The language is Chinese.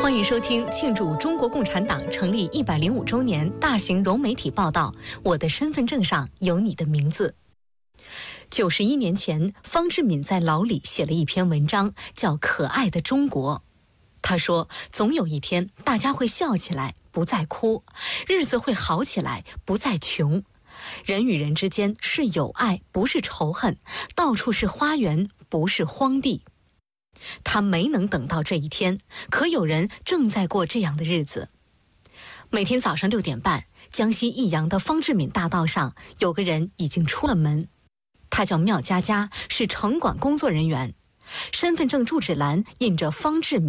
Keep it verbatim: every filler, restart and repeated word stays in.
欢迎收听庆祝中国共产党成立一百零五周年大型融媒体报道。我的身份证上有你的名字。九十一年前，方志敏在牢里写了一篇文章，叫《可爱的中国》。他说，总有一天，大家会笑起来，不再哭；日子会好起来，不再穷。人与人之间是友爱，不是仇恨；到处是花园，不是荒地。他没能等到这一天，可有人正在过这样的日子。每天早上六点半，江西益阳的方志敏大道上，有个人已经出了门。他叫缪佳佳，是城管工作人员，身份证住址栏印着方志敏。